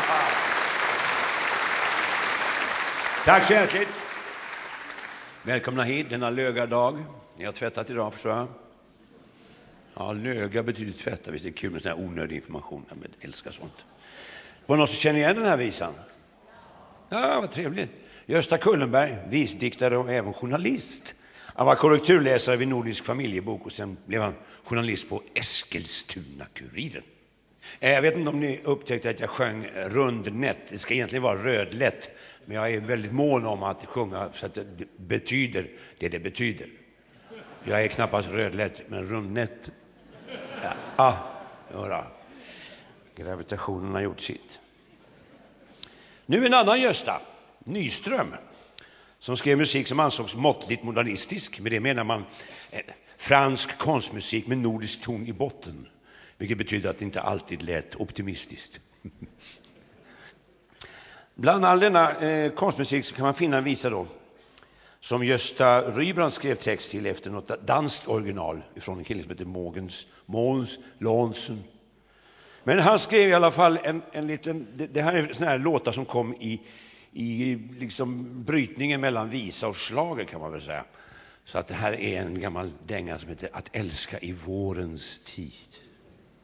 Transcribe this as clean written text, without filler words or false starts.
Tack så hjärtligt. Välkomna hit denna löga dag. Ni har tvättat idag, förstår jag. Ja, löga betyder tvätta. Visst är det kul med sån här onödig information. Jag älskar sånt. Var det någon som känner igen den här visan? Ja, vad trevligt. Gösta Kullenberg, visdiktare och även journalist. Han var korrekturläsare vid Nordisk familjebok och sen blev han journalist på Eskilstuna-Kuriren. Jag vet inte om ni upptäckte att jag sjöng rundnätt. Det ska egentligen vara rödlätt. Men jag är väldigt mån om att sjunga så att det betyder det det betyder. Jag är knappast rödlätt, men rundnätt. Ja, gravitationen har gjort sitt. Nu en annan Gösta, Nyström, som skrev musik som ansågs måttligt modernistisk. Med det menar man fransk konstmusik med nordisk ton i botten. Vilket betyder att det inte alltid lät optimistiskt. Bland all denna konstmusik så kan man finna en visa då som Gösta Rybrand skrev text till efter något danskt original från en kille som heter Måns Lånsen. Men han skrev i alla fall en liten, det här är såna här låtar som kom i liksom brytningen mellan visa och schlager kan man väl säga. Så att det här är en gammal dänga som heter Att älska i vårens tid.